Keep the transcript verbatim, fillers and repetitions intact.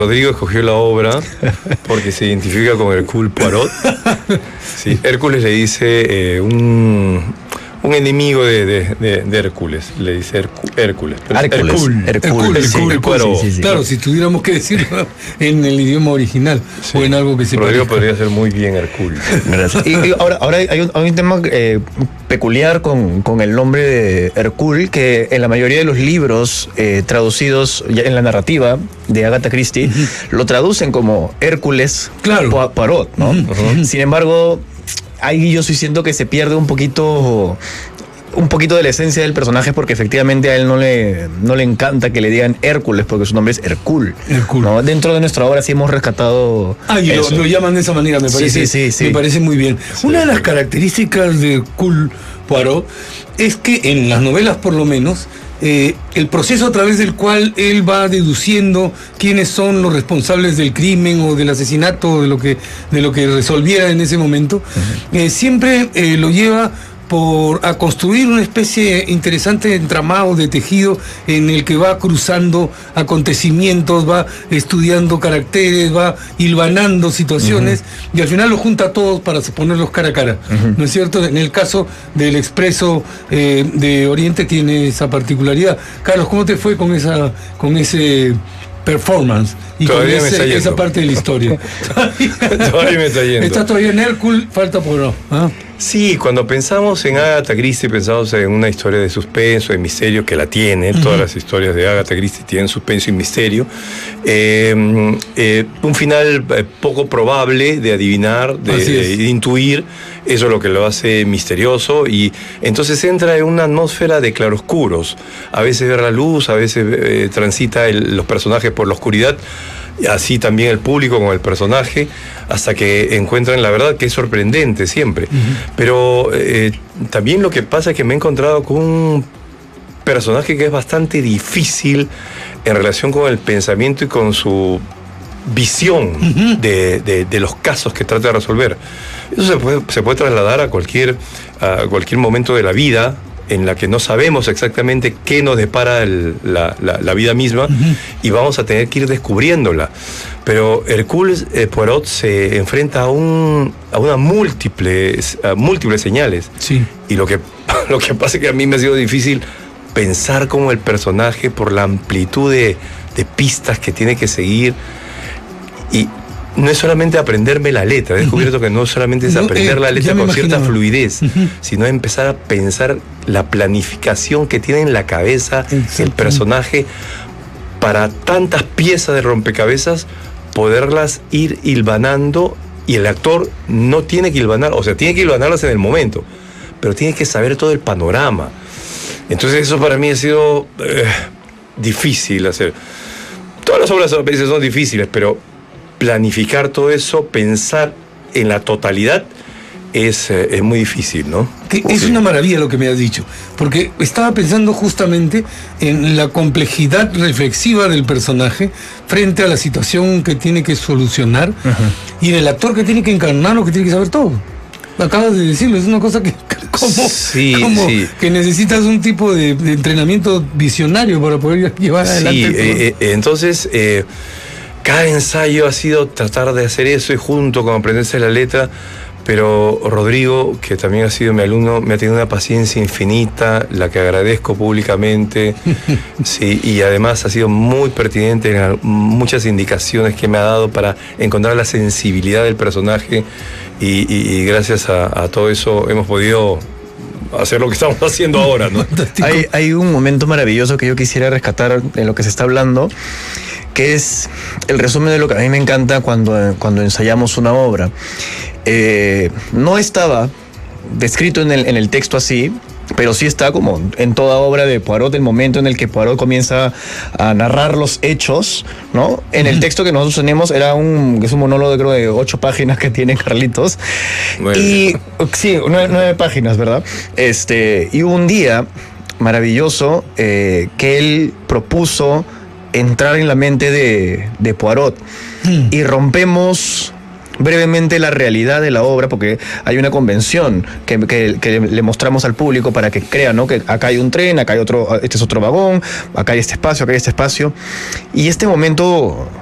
Rodrigo escogió la obra porque se identifica con Hercule Poirot. Sí, Hércules le dice eh, un, un enemigo de, de, de, de Hércules, le dice Hercu, Hércules. Hércules. Hercule. Hercule. Hercule. Poirot. Sí, sí, sí. Claro, si tuviéramos que decirlo en el idioma original, sí, o en algo que se Rodrigo parezca. podría ser muy bien Hercule. Gracias. Y, y ahora, ahora hay, un, hay un tema eh, peculiar con, con el nombre de Hercule, que en la mayoría de los libros eh, traducidos ya en la narrativa de Agatha Christie, uh-huh, lo traducen como Hércules, claro, Poirot, ¿no? Uh-huh. Sin embargo, ahí yo sí siento que se pierde un poquito un poquito de la esencia del personaje, porque efectivamente a él no le, no le encanta que le digan Hércules, porque su nombre es Hercule, Hercule. ¿no? Dentro de nuestra obra sí hemos rescatado Ah, y lo, lo llaman de esa manera, me parece, sí, sí, sí, sí. Me parece muy bien. Sí, Una de las características de Hercule Poirot es que en las novelas, por lo menos, Eh, el proceso a través del cual él va deduciendo quiénes son los responsables del crimen o del asesinato o de lo que, de lo que resolviera en ese momento, uh-huh, eh, siempre eh, lo lleva por a construir una especie interesante de entramado, de tejido, en el que va cruzando acontecimientos, va estudiando caracteres, va hilvanando situaciones, uh-huh, y al final lo junta a todos para ponerlos cara a cara, uh-huh, ¿no es cierto? En el caso del Expreso eh, de Oriente tiene esa particularidad. Carlos, ¿cómo te fue con esa, con ese performance y todavía con me ese, está yendo. esa parte de la historia? Todavía me está yendo. Está todavía en Hércules, falta Poirot, ¿ah? Sí, cuando pensamos en Agatha Christie, pensamos en una historia de suspenso, de misterio, que la tiene. Uh-huh. Todas las historias de Agatha Christie tienen suspenso y misterio. Eh, eh, un final eh, poco probable de adivinar, de, de, de intuir. Eso es lo que lo hace misterioso, y entonces entra en una atmósfera de claroscuros. A veces ve la luz, a veces eh, transita el, los personajes por la oscuridad, y así también el público con el personaje, hasta que encuentran la verdad, que es sorprendente siempre. Uh-huh. Pero eh, también lo que pasa es que me he encontrado con un personaje que es bastante difícil en relación con el pensamiento y con su visión, uh-huh, de, de, de los casos que trata de resolver. Eso se puede, se puede trasladar a cualquier, a cualquier momento de la vida en la que no sabemos exactamente qué nos depara el, la, la, la vida misma, uh-huh, y vamos a tener que ir descubriéndola. Pero Hercule eh, Poirot se enfrenta a, un, a una múltiples, a múltiples señales. Sí. Y lo que, lo que pasa es que a mí me ha sido difícil pensar como el personaje por la amplitud de, de pistas que tiene que seguir. Y no es solamente aprenderme la letra, he descubierto que no solamente es aprender no, eh, la letra con cierta fluidez, uh-huh, sino empezar a pensar la planificación que tiene en la cabeza el personaje para tantas piezas de rompecabezas, poderlas ir hilvanando, y el actor no tiene que hilvanar, o sea, tiene que hilvanarlas en el momento, pero tiene que saber todo el panorama. Entonces eso para mí ha sido eh, difícil hacer. Todas las obras a veces son difíciles, pero planificar todo eso, pensar en la totalidad, es, eh, es muy difícil, ¿no? Que es una maravilla lo que me has dicho, porque estaba pensando justamente en la complejidad reflexiva del personaje frente a la situación que tiene que solucionar, uh-huh, y en el actor que tiene que encarnarlo, que tiene que saber todo. Acabas de decirlo, es una cosa que como, sí, como sí. que necesitas un tipo de, de entrenamiento visionario para poder llevar adelante. Sí, eh, eh, entonces eh, cada ensayo ha sido tratar de hacer eso, y junto con aprenderse la letra. Pero Rodrigo, que también ha sido mi alumno, me ha tenido una paciencia infinita, la que agradezco públicamente, sí, y además ha sido muy pertinente en muchas indicaciones que me ha dado para encontrar la sensibilidad del personaje, y, y, y gracias a, a todo eso hemos podido hacer lo que estamos haciendo ahora, ¿no? Hay, hay un momento maravilloso que yo quisiera rescatar en lo que se está hablando, que es el resumen de lo que a mí me encanta cuando, cuando ensayamos una obra. Eh, no estaba descrito en el, en el texto así, pero sí está como en toda obra de Poirot, el momento en el que Poirot comienza a narrar los hechos, ¿no? En el texto que nosotros tenemos era un, es un monólogo, creo, de ocho páginas que tiene Carlitos. Bueno. Y sí, nueve, nueve páginas, ¿verdad? Este, y hubo un día maravilloso eh, que él propuso entrar en la mente de, de Poirot, mm. y rompemos brevemente la realidad de la obra, porque hay una convención que, que, que le mostramos al público para que crean, ¿no? Que acá hay un tren, acá hay otro, este es otro vagón, acá hay este espacio, acá hay este espacio, y este momento